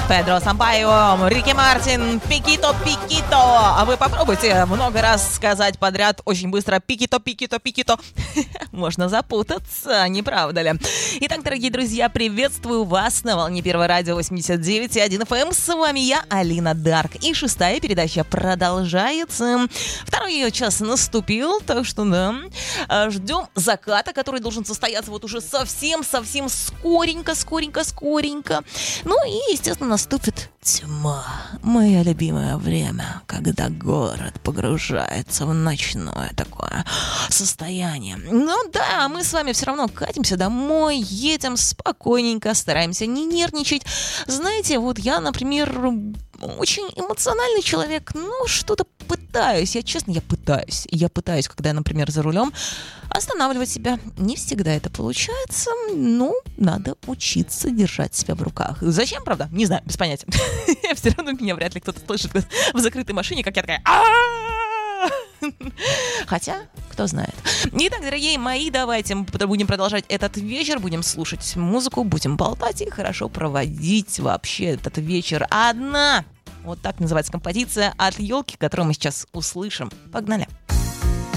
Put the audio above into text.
Педро Сампайо, Рики Мартин, Пикито, Пикито. А вы попробуйте много раз сказать подряд очень быстро Пикито, Пикито, Пикито. Можно запутаться, не правда ли? Итак, дорогие друзья, приветствую вас на волне Первого радио 89,1 FM. С вами я, Алина Дарк. И шестая передача продолжается. Второй ее час наступил, так что да, ждем заката, который должен состояться вот уже совсем скоренько. Ну и, естественно, наступит тьма. Мое любимое время, когда город погружается в ночное такое состояние. Ну да, мы с вами все равно катимся домой, едем спокойненько, стараемся не нервничать. Знаете, вот я, например, очень эмоциональный человек, ну, что-то пытаюсь, я пытаюсь, когда я, например, за рулем, останавливать себя. Не всегда это получается, но надо учиться держать себя в руках. Зачем, правда? Не знаю, без понятия. Все равно меня вряд ли кто-то слышит в закрытой машине, как я такая... Хотя, кто знает. Итак, дорогие мои, давайте будем продолжать этот вечер, будем слушать музыку, будем болтать и хорошо проводить вообще этот вечер. Одна, вот так называется композиция от «Елки», которую мы сейчас услышим. Погнали.